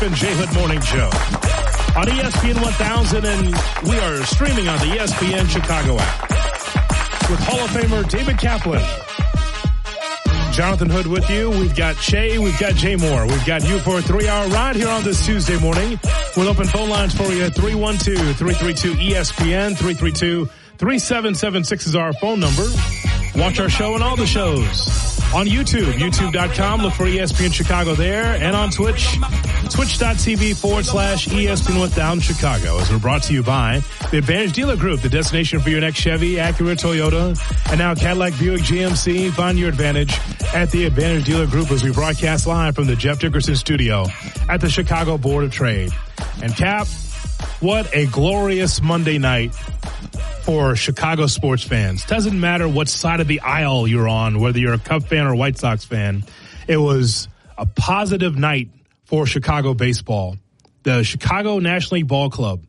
and J. Hood Morning Show on ESPN 1000, and we are streaming on the ESPN Chicago app with Hall of Famer David Kaplan. Jonathan Hood with you. We've got Shay. We've got Jay Moore. We've got you for a 3-hour ride here on this Tuesday morning with open phone lines for you at 312-332-ESPN, 332-3776 is our phone number. Watch our show and all the shows on YouTube, youtube.com. Look for ESPN Chicago there, and on Twitch, twitch.tv/ESPN 1000 Chicago, as we're brought to you by the Advantage Dealer Group, the destination for your next Chevy, Acura, Toyota, and now Cadillac, Buick, GMC. Find your advantage at the Advantage Dealer Group as we broadcast live from the Jeff Dickerson studio at the Chicago Board of Trade. And Cap, what a glorious Monday night for Chicago sports fans. Doesn't matter what side of the aisle you're on, whether you're a Cub fan or a White Sox fan. It was a positive night for Chicago baseball. The Chicago National League Ball Club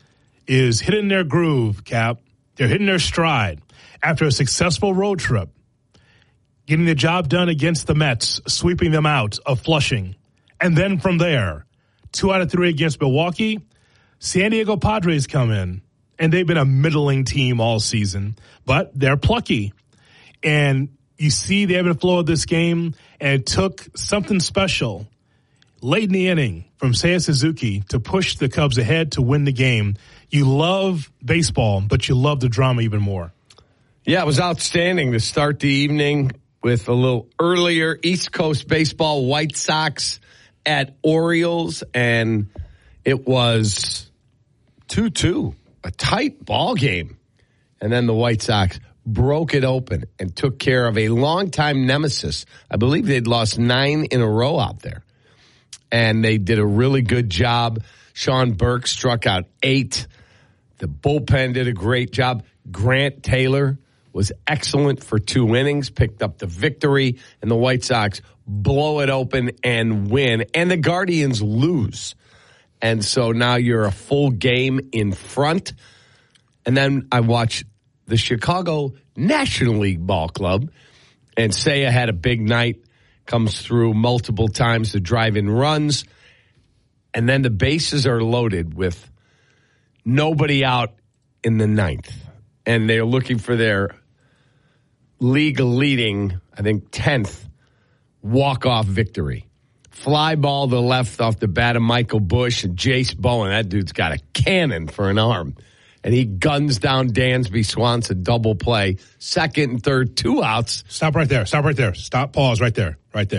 is hitting their groove, Cap. They're hitting their stride after a successful road trip, getting the job done against the Mets, sweeping them out of Flushing. And then from there, 2 out of 3 against Milwaukee. San Diego Padres come in, and they've been a middling team all season, but they're plucky. And you see the ebb and flow of this game, and it took something special late in the inning from Seiya Suzuki to push the Cubs ahead to win the game. You love baseball, but you love the drama even more. Yeah, it was outstanding to start the evening with a little earlier East Coast baseball, White Sox at Orioles, and it was 2-2. A tight ball game. And then the White Sox broke it open and took care of a longtime nemesis. I believe they'd lost 9 in a row out there. And they did a really good job. Sean Burke struck out 8. The bullpen did a great job. Grant Taylor was excellent for 2 innings, picked up the victory, and the White Sox blow it open and win. And the Guardians lose. And so now you're a full game in front. And then I watched the Chicago National League Ball Club, and Seiya had a big night, comes through multiple times to drive in runs. And then the bases are loaded with nobody out in the 9th. And they're looking for their league leading, I think, 10th walk-off victory. Fly ball to left off the bat of Michael Busch and Jace Bowen. That dude's got a cannon for an arm. And he guns down Dansby Swanson, double play. Second and third, 2 outs. Stop right there. Stop, pause right there.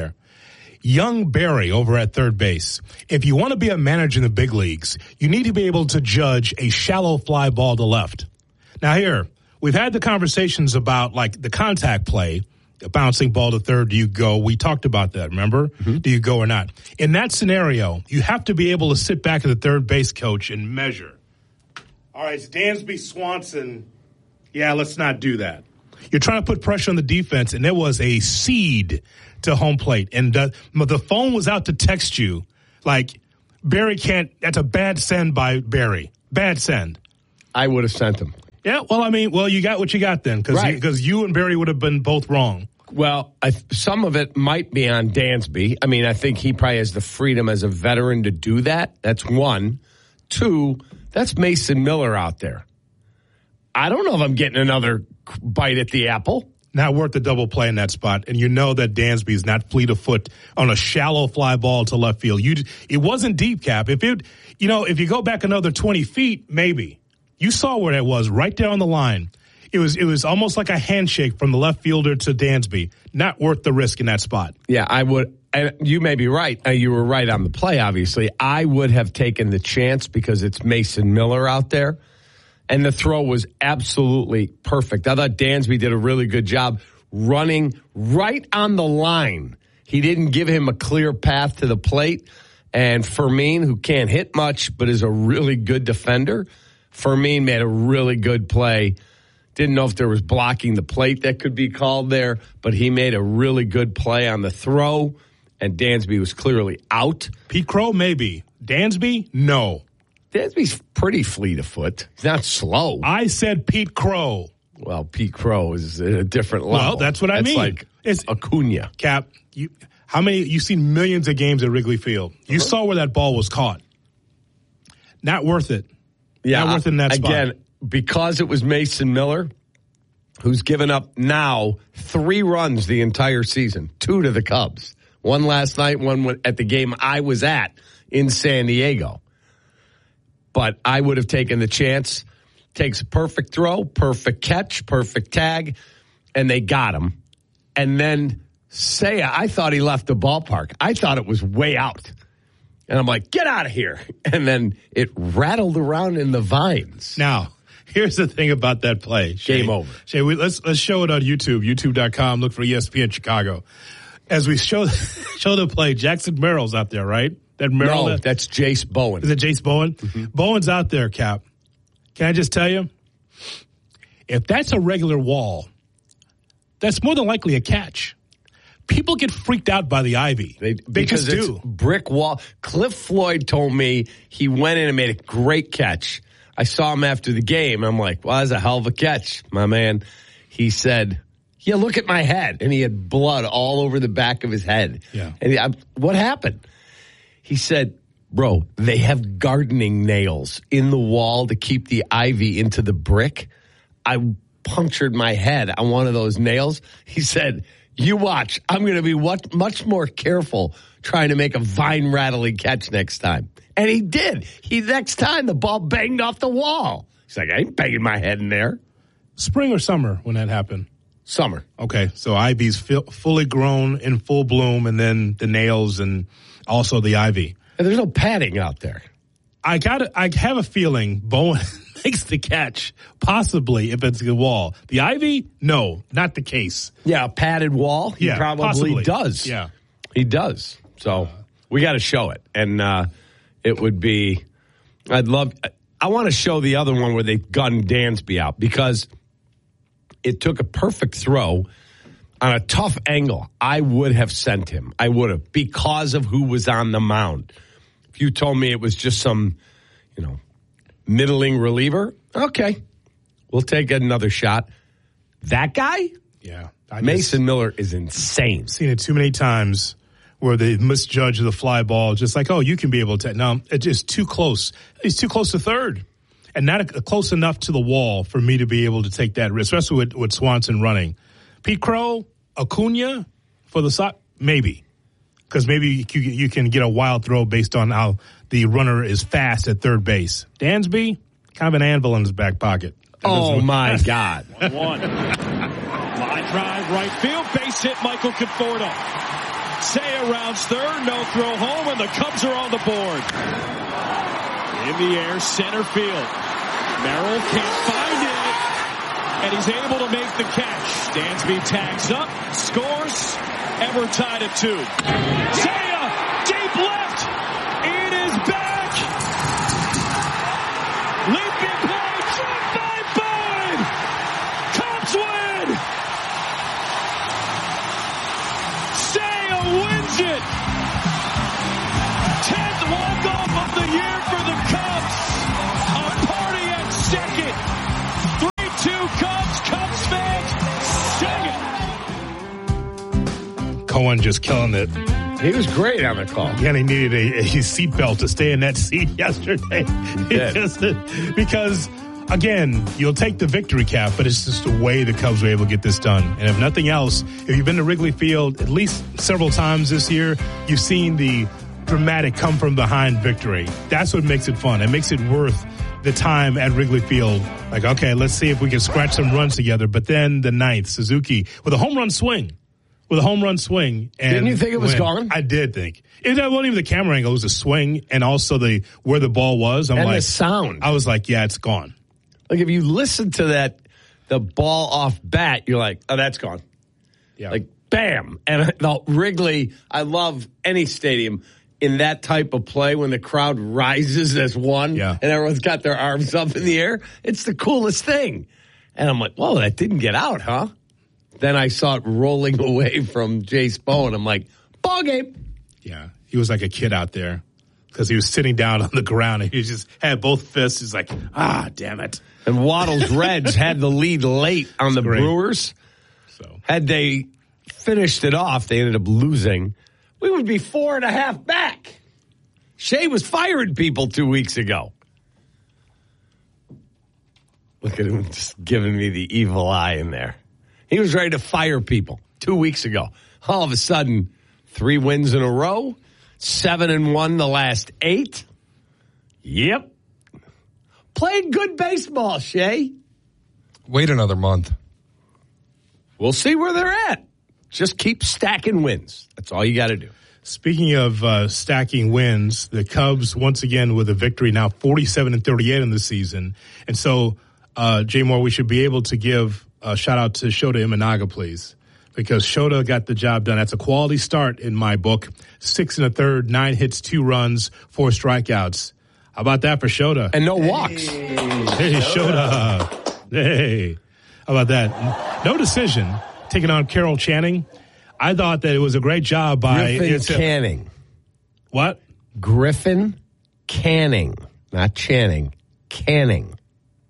Young Barry over at third base. If you want to be a manager in the big leagues, you need to be able to judge a shallow fly ball to left. Now here, we've had the conversations about like the contact play. A bouncing ball to third, do you go? We talked about that, remember? Mm-hmm. Do you go or not? In that scenario, you have to be able to sit back at the third base coach and measure. All right, it's Dansby Swanson. Yeah, let's not do that. You're trying to put pressure on the defense, and there was a seed to home plate. And the phone was out to text you, like, Barry can't, that's a bad send by Barry. Bad send. I would have sent him. Yeah, well, you got what you got then, because you and Barry would have been both wrong. Well, some of it might be on Dansby. I mean, I think he probably has the freedom as a veteran to do that. That's 1. 2, that's Mason Miller out there. I don't know if I'm getting another bite at the apple. Not worth the double play in that spot, and you know that Dansby is not fleet of foot on a shallow fly ball to left field. It wasn't deep, Cap. If you go back another 20 feet, maybe. You saw where that was, right there on the line. It was almost like a handshake from the left fielder to Dansby. Not worth the risk in that spot. Yeah, I would. And you may be right. You were right on the play, obviously. I would have taken the chance because it's Mason Miller out there. And the throw was absolutely perfect. I thought Dansby did a really good job running right on the line. He didn't give him a clear path to the plate. And Fermin, who can't hit much but is a really good defender, Fermin made a really good play. Didn't know if there was blocking the plate that could be called there, but he made a really good play on the throw, and Dansby was clearly out. Pete Crow, maybe. Dansby, no. Dansby's pretty fleet of foot. He's not slow. I said Pete Crow. Well, Pete Crow is at a different level. Well, that's what I mean. It's like Acuna. Cap, You've seen millions of games at Wrigley Field. You saw where that ball was caught. Not worth it. Yeah, not worth it in that spot. Again, because it was Mason Miller, who's given up now 3 runs the entire season, 2 to the Cubs. 1 last night, 1 at the game I was at in San Diego. But I would have taken the chance. Takes a perfect throw, perfect catch, perfect tag, and they got him. And then Seiya, I thought he left the ballpark. I thought it was way out. And I'm like, get out of here. And then it rattled around in the vines. Now, here's the thing about that play. Shay, Game over. Shay, let's show it on YouTube, youtube.com. Look for ESPN Chicago. As we show the play, Jackson Merrill's out there, right? No, that's Jace Bowen. Is it Jace Bowen? Mm-hmm. Bowen's out there, Cap. Can I just tell you? If that's a regular wall, that's more than likely a catch. People get freaked out by the ivy. They just do. Brick wall. Cliff Floyd told me he went in and made a great catch. I saw him after the game. I'm like, well, that's a hell of a catch, my man. He said, yeah, look at my head. And he had blood all over the back of his head. Yeah. And what happened? He said, bro, they have gardening nails in the wall to keep the ivy into the brick. I punctured my head on one of those nails. He said, you watch. I'm going to be much more careful trying to make a vine rattling catch next time. And he did. Next time the ball banged off the wall. He's like, I ain't banging my head in there. Spring or summer when that happened? Summer. Okay, so ivy's fully grown in full bloom, and then the nails and also the ivy. And there's no padding out there. I have a feeling Bowen makes the catch, possibly, if it's the wall. The ivy, no, not the case. Yeah, a padded wall, he probably possibly does. Yeah. He does. So we got to show it. And it would be, I want to show the other one where they gunned Dansby out, because it took a perfect throw on a tough angle. I would have sent him. I would have, because of who was on the mound. If you told me it was just some, middling reliever, okay, we'll take another shot. That guy? Yeah. Mason Miller is insane. I've seen it too many times where they misjudge the fly ball, just like, oh, you can be able to. No, it's just too close. He's too close to third. And not close enough to the wall for me to be able to take that risk, especially with Swanson running. Pete Crow, Acuna for the Sox, maybe. Because maybe you can get a wild throw based on how the runner is fast at third base. Dansby, kind of an anvil in his back pocket. Oh, my God. 1-1. Line drive, right field, base hit, Michael Conforto. Seiya rounds third, no throw home, and the Cubs are on the board. In the air, center field. Merrill can't find it, and he's able to make the catch. Dansby tags up, scores, ever tied at 2. Seiya, deep left, it is back. Leaping play, struck by Bowen. Cubs win. Seiya wins it. 10th walk-off of the year for the Cubs. A party at second. 3-2 Cubs. Cubs fans sing it. Cohen just killing it. He was great on the call. Yeah, and he needed a seatbelt to stay in that seat yesterday. Because, again, you'll take the victory cap, but it's just the way the Cubs were able to get this done. And if nothing else, if you've been to Wrigley Field at least several times this year, you've seen the dramatic come from behind victory. That's what makes it fun. It makes it worth the time at Wrigley Field. Like, okay, let's see if we can scratch some runs together. But then the ninth, Suzuki with a home run swing. And didn't you think it was gone? I did think. It wasn't even the camera angle. It was a swing and also where the ball was. I'm and like, the sound. I was like, yeah, it's gone. Like, if you listen to that, the ball off bat, you're like, oh, that's gone. Yeah. Like, bam. And the Wrigley, I love any stadium in that type of play when the crowd rises as one and everyone's got their arms up in the air. It's the coolest thing. And I'm like, whoa, that didn't get out, huh? Then I saw it rolling away from Jace Bowen. I'm like, ball game. Yeah, he was like a kid out there because he was sitting down on the ground and he just had both fists. He's like, damn it. And Waddle's Reds had the lead late on the Brewers. So had they finished it off, they ended up losing. we would be 4.5 back. Shea was firing people 2 weeks ago. Look at him just giving me the evil eye in there. He was ready to fire people 2 weeks ago. All of a sudden, 3 wins in a row, 7-1 the last 8. Yep. Played good baseball, Shea. Wait another month. We'll see where they're at. Just keep stacking wins. That's all you got to do. Speaking of stacking wins, the Cubs once again with a victory, now 47-38 in the season. And so, Jay Moore, we should be able to give a shout out to Shota Imanaga, please, because Shota got the job done. That's a quality start in my book. 6 1/3, 9 hits, 2 runs, 4 strikeouts. How about that for Shota? And no walks. Hey, Shota. Hey, how about that? No decision. Taking on Carol Channing. I thought that it was a great job by Griffin Canning. What? Griffin Canning, not Channing. Canning.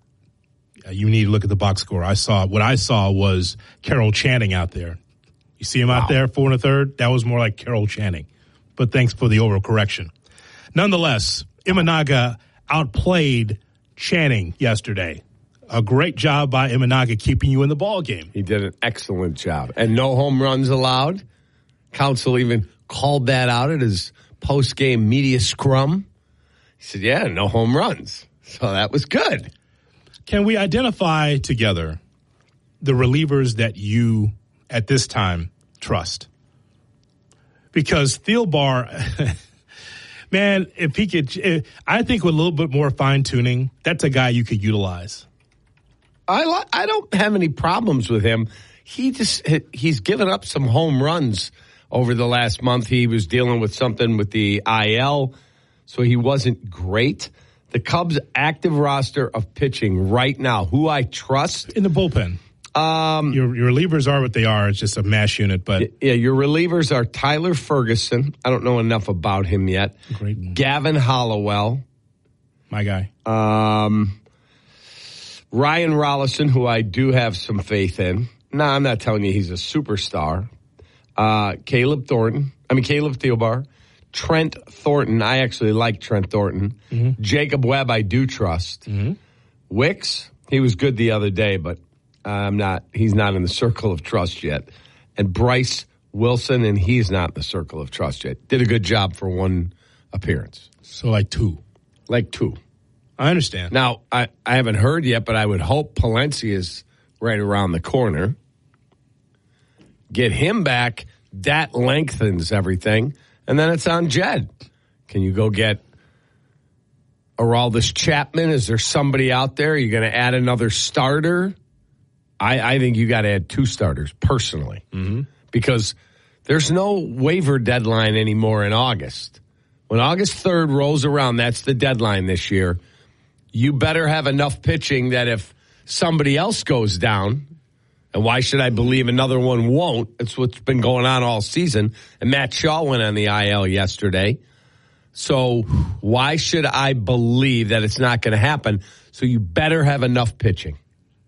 You need to look at the box score. What I saw was Carol Channing out there. You see him out there, 4 1/3? That was more like Carol Channing. But thanks for the overcorrection. Nonetheless, Imanaga outplayed Channing yesterday. A great job by Imanaga keeping you in the ball game. He did an excellent job. And no home runs allowed. Counsell even called that out at his post-game media scrum. He said, yeah, no home runs. So that was good. Can we identify together the relievers that you, at this time, trust? Because Thielbar, man, if he could, I think with a little bit more fine-tuning, that's a guy you could utilize. I don't have any problems with him. He's given up some home runs over the last month. He was dealing with something with the IL, so he wasn't great. The Cubs' active roster of pitching right now, who I trust. In the bullpen. Your relievers are what they are. It's just a mash unit. But yeah, your relievers are Tyler Ferguson. I don't know enough about him yet. Great. Gavin Hollowell. My guy. Ryan Rollison, who I do have some faith in. No, I'm not telling you he's a superstar. Caleb Thielbar. Trent Thornton. I actually like Trent Thornton. Mm-hmm. Jacob Webb, I do trust. Mm-hmm. Wicks, he was good the other day, but he's not in the circle of trust yet. And Bryce Wilson, and he's not in the circle of trust yet. Did a good job for one appearance. So like 2. Like 2. I understand. Now, I haven't heard yet, but I would hope Palencia is right around the corner. Get him back. That lengthens everything. And then it's on Jed. Can you go get Aroldis Chapman? Is there somebody out there? Are you going to add another starter? I think you got to add 2 starters, personally. Mm-hmm. Because there's no waiver deadline anymore in August. When August 3rd rolls around, that's the deadline this year. You better have enough pitching that if somebody else goes down, and why should I believe another one won't? It's what's been going on all season. And Matt Shaw went on the IL yesterday. So why should I believe that it's not going to happen? So you better have enough pitching.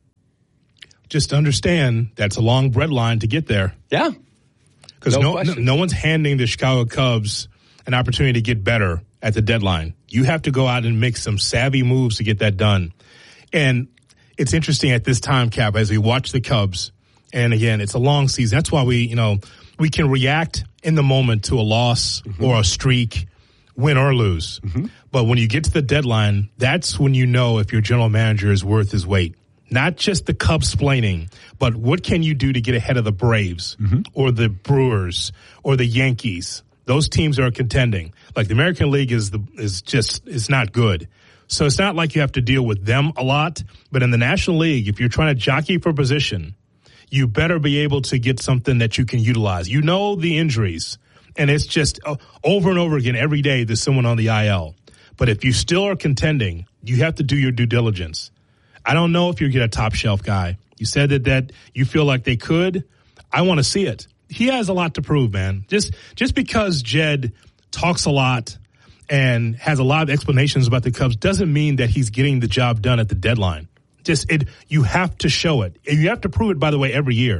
Just understand that's a long bread line to get there. Yeah. Because no one's handing the Chicago Cubs an opportunity to get better at the deadline. You have to go out and make some savvy moves to get that done. And it's interesting at this time, Cap, as we watch the Cubs, and again, it's a long season. That's why we can react in the moment to a loss or a streak, win or lose. Mm-hmm. But when you get to the deadline, that's when you know if your general manager is worth his weight. Not just the Cubs splaining, but what can you do to get ahead of the Braves or the Brewers or the Yankees? Those teams are contending. Like the American League is not good. So it's not like you have to deal with them a lot. But in the National League, if you're trying to jockey for position, you better be able to get something that you can utilize. You know the injuries, and it's just over and over again every day there's someone on the IL. But if you still are contending, you have to do your due diligence. I don't know if you get a top shelf guy. You said that you feel like they could. I want to see it. He has a lot to prove, man. Just because Jed talks a lot and has a lot of explanations about the Cubs doesn't mean that he's getting the job done at the deadline. You have to show it. And you have to prove it, by the way, every year.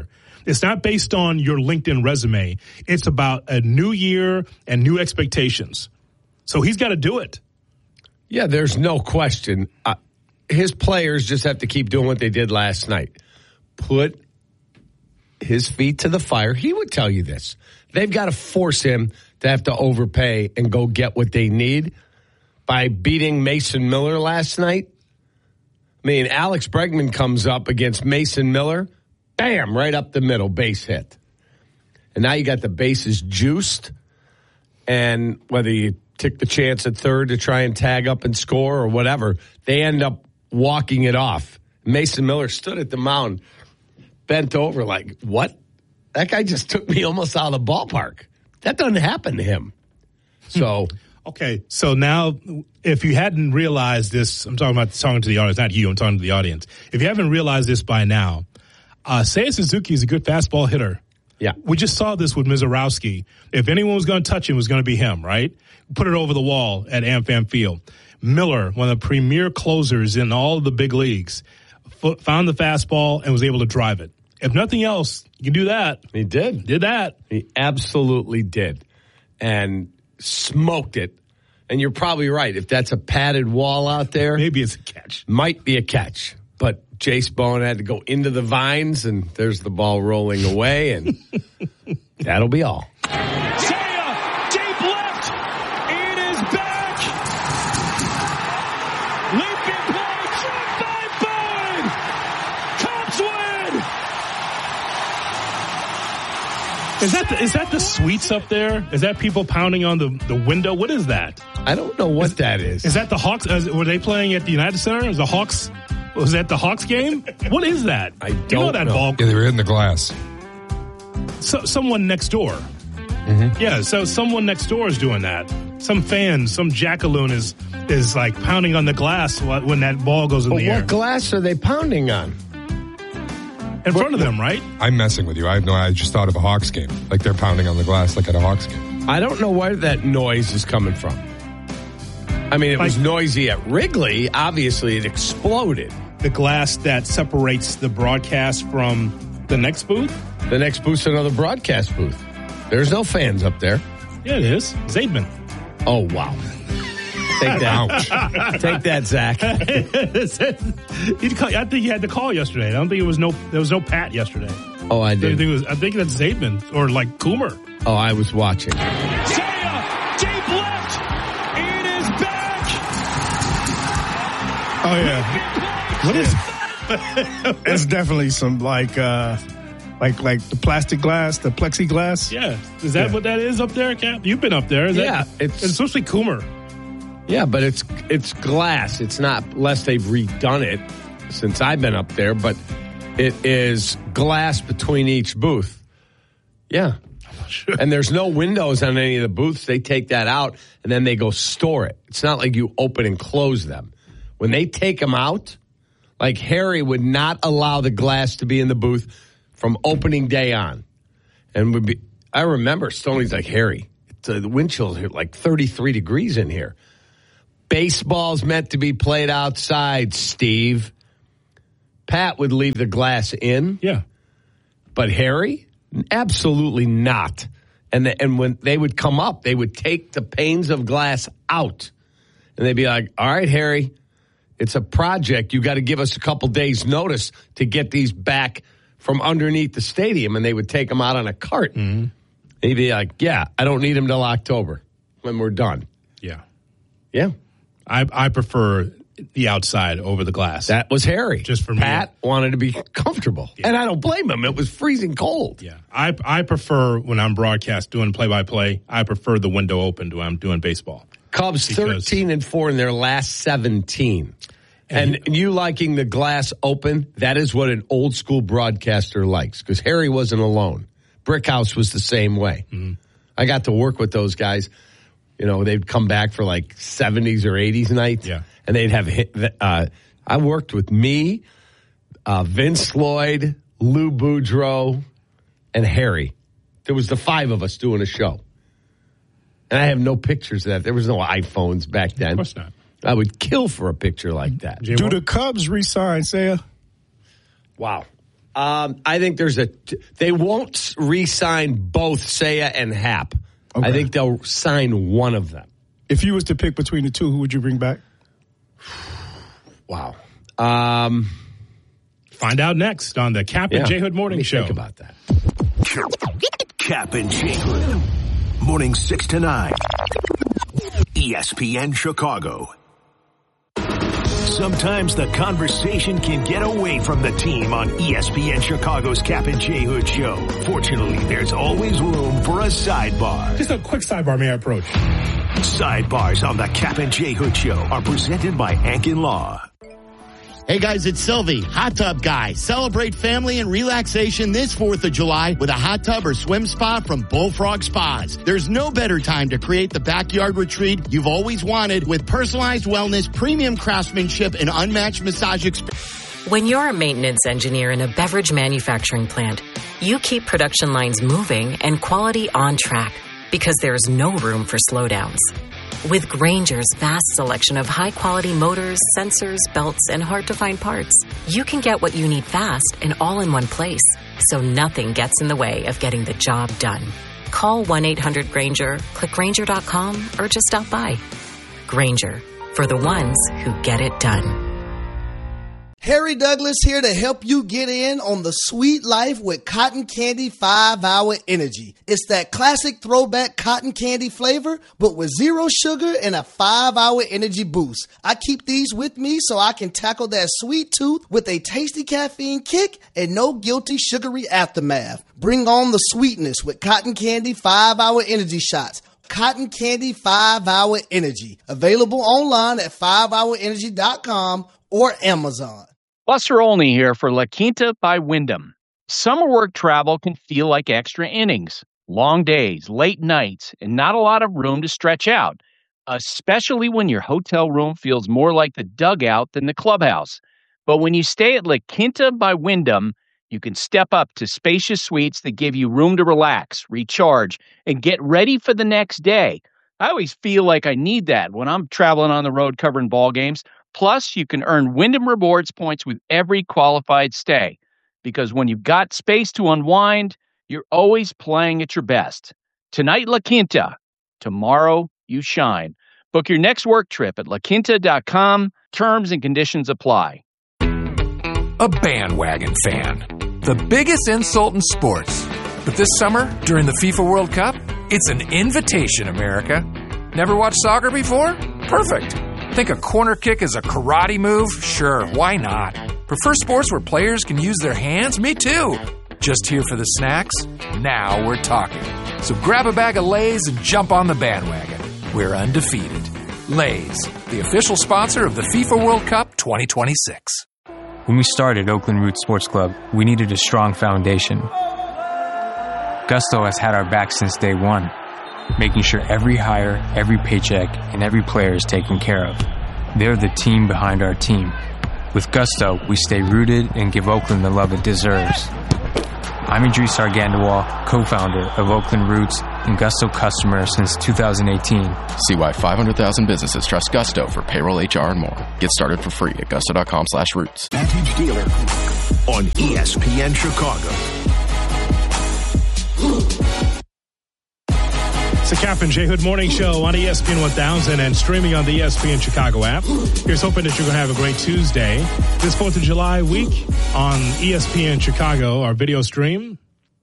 It's not based on your LinkedIn resume. It's about a new year and new expectations. So he's got to do it. Yeah, there's no question. His players just have to keep doing what they did last night. Put his feet to the fire. He would tell you this. They've got to force him to have to overpay and go get what they need by beating Mason Miller last night. I mean, Alex Bregman comes up against Mason Miller. Bam, right up the middle, base hit. And now you got the bases juiced. And whether you took the chance at third to try and tag up and score or whatever, they end up walking it off. Mason Miller stood at the mound, bent over like, what? That guy just took me almost out of the ballpark. That doesn't happen to him. So, okay. So now, if you hadn't realized this, I'm talking to the audience, not you. I'm talking to the audience. If you haven't realized this by now, Seiya Suzuki is a good fastball hitter. Yeah. We just saw this with Mizorowski. If anyone was going to touch him, it was going to be him, right? Put it over the wall at AmFam Field. Miller, one of the premier closers in all of the big leagues, found the fastball and was able to drive it. If nothing else, you can do that. He did. Did that. He absolutely did. And smoked it. And you're probably right. If that's a padded wall out there, maybe it's a catch. Might be a catch. But Jace Bowen had to go into the vines, and there's the ball rolling away, and that'll be all. Seiya, deep left. It is back. Leaping play, struck by Bowen. Cubs win. Is that the suites up there? Is that people pounding on the window? What is that? I don't know what that is. Is that the Hawks? Were they playing at the United Center? Is the Hawks? Was that the Hawks game? What is that? I don't know. Ball? Yeah, they were hitting the glass. So, someone next door. Mm-hmm. Yeah, so someone next door is doing that. Some fan, some jackaloon is like pounding on the glass when that ball goes in the air. What glass are they pounding on? In front of them, right? I'm messing with you. I just thought of a Hawks game. Like they're pounding on the glass like at a Hawks game. I don't know where that noise is coming from. I mean, it was noisy at Wrigley. Obviously, it exploded. The glass that separates the broadcast from the next booth? The next booth's another broadcast booth. There's no fans up there. Yeah, it is. Zaidman. Oh, wow. Take that. Take that, Zach. I think he had the call yesterday. I don't think there was no Pat yesterday. Oh, I did. I think that's Zaidman or like Coomer. Oh, I was watching. Seiya, deep left. It is back. Oh, yeah. What is it's definitely some like the plastic glass, the plexiglass. Yeah. Is that what that is up there, Cap? You've been up there. It's especially Coomer. Yeah, but it's glass. It's not, unless they've redone it since I've been up there, but it is glass between each booth. Yeah. Sure. And there's no windows on any of the booths. They take that out, and then they go store it. It's not like you open and close them. When they take them out, like Harry would not allow the glass to be in the booth from opening day on. And I remember Stoney's like, Harry, the wind chill's here like 33 degrees in here. Baseball's meant to be played outside, Steve. Pat would leave the glass in. Yeah. But Harry? Absolutely not. And when they would come up, they would take the panes of glass out. And they'd be like, all right, Harry, it's a project. You got to give us a couple days' notice to get these back from underneath the stadium. And they would take them out on a cart. Mm-hmm. And he'd be like, yeah, I don't need them till October when we're done. Yeah. Yeah. I prefer the outside over the glass. That was Harry. Just for me. Pat wanted to be comfortable. Yeah. And I don't blame him. It was freezing cold. Yeah. I prefer, when I'm broadcast doing play-by-play, I prefer the window open when I'm doing baseball. Cubs 13-4 in their last 17. And you liking the glass open, that is what an old school broadcaster likes, because Harry wasn't alone. Brickhouse was the same way. Mm-hmm. I got to work with those guys. You know, they'd come back for like 70s or 80s nights. Yeah. And they'd have, I worked with me, Vince Lloyd, Lou Boudreau, and Harry. There was the five of us doing a show. And I have no pictures of that. There was no iPhones back then. Of course not. I would kill for a picture like that. Do the Cubs re-sign, Seiya? Wow. I think they won't re-sign both Seiya and Happ. Okay. I think they'll sign one of them. If you was to pick between the two, who would you bring back? Wow. Find out next on the Cap and J Hood Morning Show. Think about that. Cap and J Hood. Morning 6 to 9. ESPN Chicago. Sometimes the conversation can get away from the team on ESPN Chicago's Cap and J Hood Show. Fortunately, there's always room for a sidebar. Just a quick sidebar, may I approach? Sidebars on the Cap and J Hood Show are presented by Ankin Law. Hey guys, it's Sylvie, Hot Tub Guy. Celebrate family and relaxation this 4th of July with a hot tub or swim spa from Bullfrog Spas. There's no better time to create the backyard retreat you've always wanted with personalized wellness, premium craftsmanship, and unmatched massage experience. When you're a maintenance engineer in a beverage manufacturing plant, you keep production lines moving and quality on track because there's no room for slowdowns. With Grainger's vast selection of high-quality motors, sensors, belts, and hard-to-find parts, you can get what you need fast and all in one place, so nothing gets in the way of getting the job done. Call 1-800-GRAINGER, click Grainger.com, or just stop by. Grainger, for the ones who get it done. Harry Douglas here to help you get in on the sweet life with Cotton Candy 5-Hour Energy. It's that classic throwback cotton candy flavor, but with 0 sugar and a 5-hour energy boost. I keep these with me so I can tackle that sweet tooth with a tasty caffeine kick and no guilty sugary aftermath. Bring on the sweetness with Cotton Candy 5-Hour Energy Shots. Cotton Candy 5-Hour Energy. Available online at 5hourenergy.com or Amazon. Buster Olney here for La Quinta by Wyndham. Summer work travel can feel like extra innings, long days, late nights, and not a lot of room to stretch out, especially when your hotel room feels more like the dugout than the clubhouse. But when you stay at La Quinta by Wyndham, you can step up to spacious suites that give you room to relax, recharge, and get ready for the next day. I always feel like I need that when I'm traveling on the road covering ball games. Plus, you can earn Wyndham Rewards points with every qualified stay. Because when you've got space to unwind, you're always playing at your best. Tonight, La Quinta. Tomorrow, you shine. Book your next work trip at laquinta.com. Terms and conditions apply. A bandwagon fan. The biggest insult in sports. But this summer, during the FIFA World Cup, it's an invitation, America. Never watched soccer before? Perfect. Think a corner kick is a karate move? Sure, why not? Prefer sports where players can use their hands? Me too. Just here for the snacks? Now we're talking. So grab a bag of Lay's and jump on the bandwagon. We're undefeated. Lay's, the official sponsor of the FIFA World Cup 2026. When we started Oakland Roots Sports Club, we needed a strong foundation. Gusto has had our back since day one, making sure every hire, every paycheck, and every player is taken care of. They're the team behind our team. With Gusto, we stay rooted and give Oakland the love it deserves. I'm Idris Argandawal, co-founder of Oakland Roots and Gusto customer since 2018. See why 500,000 businesses trust Gusto for payroll, HR, and more. Get started for free at gusto.com/roots. Vantage Dealer on ESPN Chicago. It's the Cap and J Hood Morning Show on ESPN 1000 and streaming on the ESPN Chicago app. Here's hoping that you're going to have a great Tuesday. This 4th of July week on ESPN Chicago, our video stream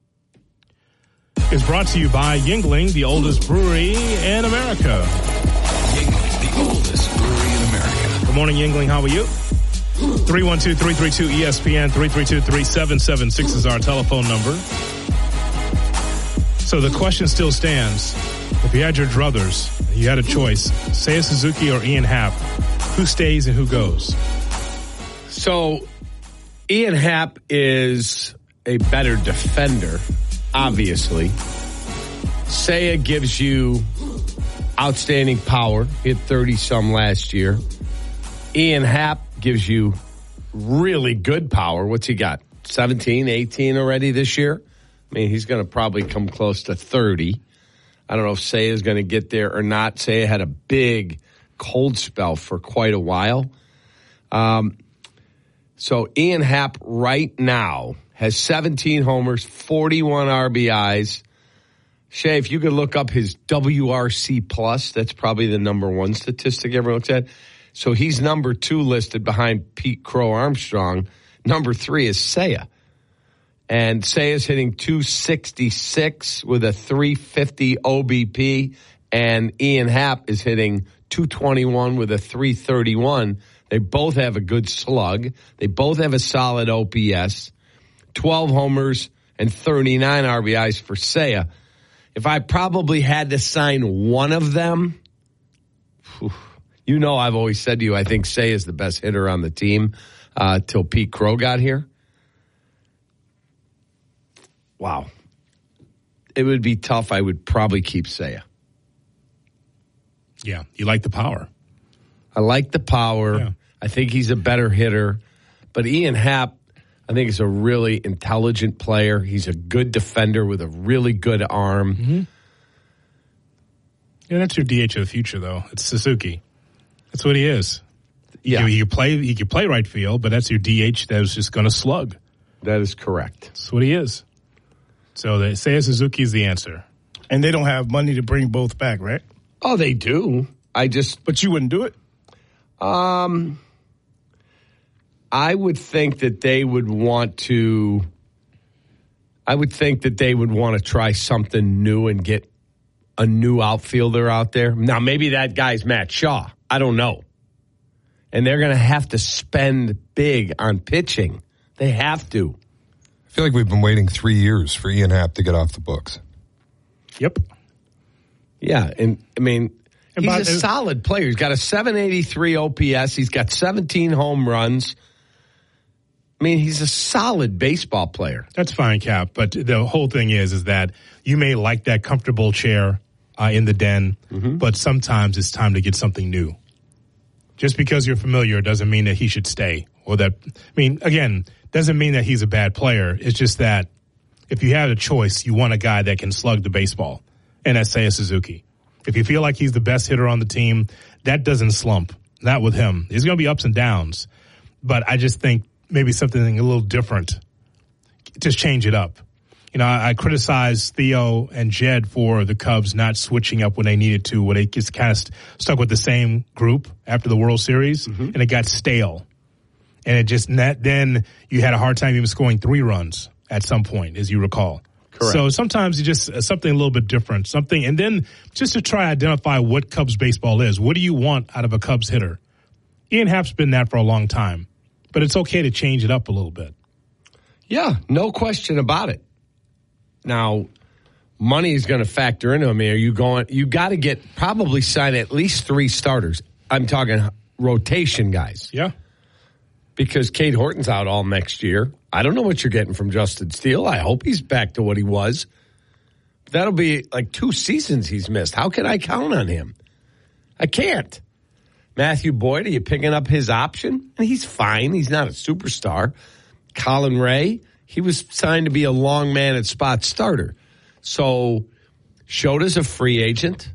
is brought to you by Yuengling, the oldest brewery in America. Yuengling, the oldest brewery in America. Good morning, Yuengling. How are you? 312-332-ESPN, 332-3776 is our telephone number. So the question still stands. If you had your druthers, you had a choice, Seiya Suzuki or Ian Happ, who stays and who goes? So Ian Happ is a better defender, obviously. Seiya gives you outstanding power. Hit 30-some last year. Ian Happ gives you really good power. What's he got? 17, 18 already this year? I mean, he's going to probably come close to 30. I don't know if Seiya is going to get there or not. Seiya had a big cold spell for quite a while. So Ian Happ right now has 17 homers, 41 RBIs. Shay, if you could look up his WRC plus, that's probably the number one statistic everyone looks at. So he's number 2 listed behind Pete Crow Armstrong. Number 3 is Seiya. And Seiya's hitting 266 with a 350 OBP. And Ian Happ is hitting 221 with a 331. They both have a good slug. They both have a solid OPS. 12 homers and 39 RBIs for Seiya. If I probably had to sign one of them, you know I've always said to you, I think Seiya is the best hitter on the team till Pete Crow got here. Wow. It would be tough. I would probably keep Seiya. Yeah, you like the power. I like the power. Yeah. I think he's a better hitter. But Ian Happ, I think, is a really intelligent player. He's a good defender with a really good arm. Mm-hmm. Yeah, that's your DH of the future, though. It's Suzuki. That's what he is. Yeah. He could play right field, but that's your DH that was just going to slug. That is correct. That's what he is. So they say Suzuki is the answer. And they don't have money to bring both back, right? Oh, they do. But you wouldn't do it? I would think that they would want to. I would think that they would want to try something new and get a new outfielder out there. Now, maybe that guy's Matt Shaw. I don't know. And they're going to have to spend big on pitching. They have to. I feel like we've been waiting 3 years for Ian Happ to get off the books. Yep. Yeah, and I mean, he's a solid player. He's got a 783 OPS. He's got 17 home runs. I mean, he's a solid baseball player. That's fine, Cap. But the whole thing is that you may like that comfortable chair in the den, but sometimes it's time to get something new. Just because you're familiar doesn't mean that he should stay. Or that, I mean, again, doesn't mean that he's a bad player. It's just that if you have a choice, you want a guy that can slug the baseball. And that's Seiya Suzuki. If you feel like he's the best hitter on the team, that doesn't slump. Not with him. There's going to be ups and downs. But I just think maybe something a little different. Just change it up. You know, I criticize Theo and Jed for the Cubs not switching up when they needed to, where they just kind of stuck with the same group after the World Series, and it got stale. And it just, then you had a hard time even scoring 3 runs at some point, as you recall. Correct. So sometimes you just something a little bit different, and then just to try to identify what Cubs baseball is. What do you want out of a Cubs hitter? Ian Happ's been that for a long time, but it's okay to change it up a little bit. Yeah, no question about it. Now, money is going to factor into him. You got to probably sign at least 3 starters. I'm talking rotation guys. Yeah. Because Cade Horton's out all next year. I don't know what you're getting from Justin Steele. I hope he's back to what he was. That'll be like 2 seasons he's missed. How can I count on him? I can't. Matthew Boyd, are you picking up his option? And he's fine. He's not a superstar. Colin Ray, he was signed to be a long man at spot starter. So Shota's a free agent.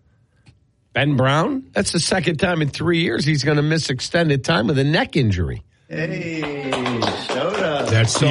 Ben Brown, that's the second time in 3 years he's going to miss extended time with a neck injury. Hey, Shota. That's